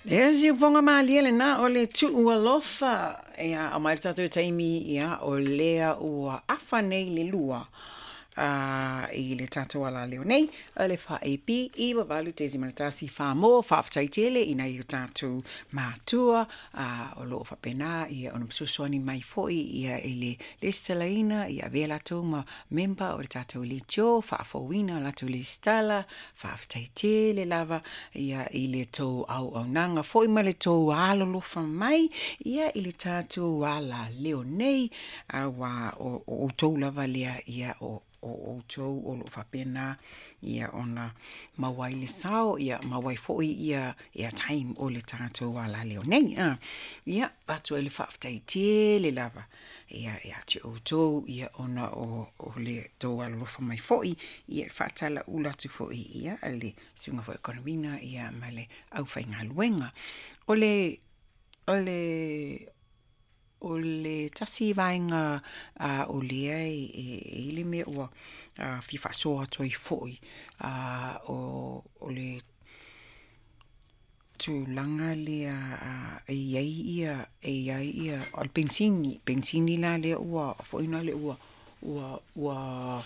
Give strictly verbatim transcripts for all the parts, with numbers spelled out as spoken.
There's you vonga maliele na o le tu ua lofa ia a mai tatu taimi ia o lea ua afa nei le lua a i le tatu ala leo nei o le fa A P i wa valu te zimanatasi fa mo fa aftaitele ina i tatu matua a o lo fa pena ia ona msusuani mai foi ia ile le stalaina ia vela tu ma member o le tatu le jo fa fowina la tu le stala fa aftaitele lava ia ile to au au nanga foi ma le to alo lo fa mai ia ile tatu ala leo nei a wa o, o to lava lea ia o o o tau o lo whapena ia ona mawai le sao ia mawai foi ia ia time o le tātou ala leo nei uh. ia patu ele whaftai te le lava ia ia te o tau ia ona o, o le tau ala lo whamai foi ia whatala ula tu foi ia le sunga fo ekonomina ia male au whainga luenga o le o le o le tasi vainga uh, o lea e, e, e le me ua uh, fifa soa toi foi uh, o, o le tu langa lea uh, e iai ia e iai ia o le pensini pensini la lea ua foi na le ua ua ua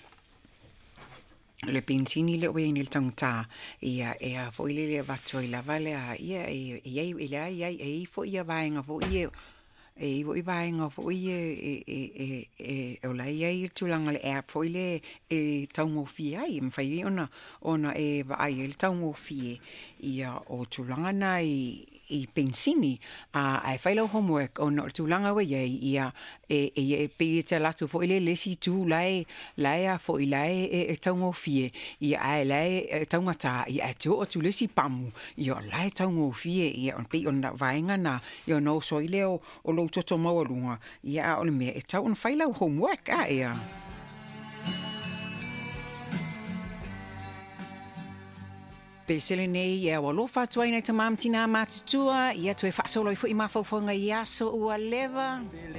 le pensini le ua ni le tangta ia e foi le le vatoi la vale ia e iai e iai e foi ia vainga foi ia e i vai nga fo i e e e e o lai ai tulanga le app fo ile e taungo fi ai mfai ona ona e vai le taungo fi ia o tulanga na i i pensini a ai fai lo homework ona tulanga we ia ia e e e pe te la tu fo ile le si tu lai lai a fo ile e taungo fi ia ai lai taunga ta ia tu o tu le si pamu ia lai taungo fi ia on pe ona vai nga na ia no so ile o o lo toto maulunga ia o le me e tau on fai lo homework a ia Pesele nei ia wa lo fa tuai nei tamam tina matutua ia tu e fa solo i fu i mafo fonga ia so ua leva